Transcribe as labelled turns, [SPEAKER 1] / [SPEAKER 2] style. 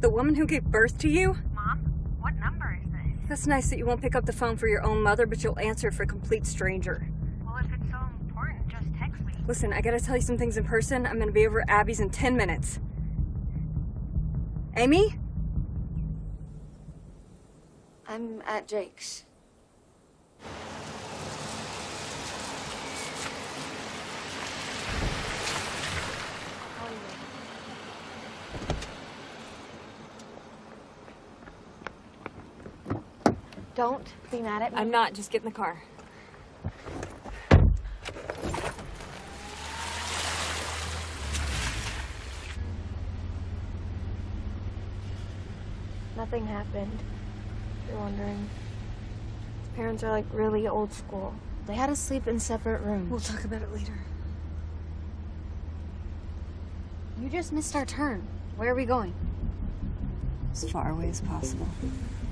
[SPEAKER 1] The woman who gave birth to you?
[SPEAKER 2] Mom, what number is this?
[SPEAKER 1] That's nice that you won't pick up the phone for your own mother, but you'll answer for a complete stranger.
[SPEAKER 2] Well, if it's so important, just text me.
[SPEAKER 1] Listen, I gotta tell you some things in person. I'm gonna be over at Abby's in 10 minutes. Amy?
[SPEAKER 3] I'm at Jake's. I'll call you later. Don't be mad at me.
[SPEAKER 1] I'm not. Just get in the car.
[SPEAKER 3] Nothing happened. If you're wondering. His parents are like really old school. They had us sleep in separate rooms.
[SPEAKER 1] We'll talk about it later.
[SPEAKER 3] You just missed our turn. Where are we going?
[SPEAKER 1] As far away as possible.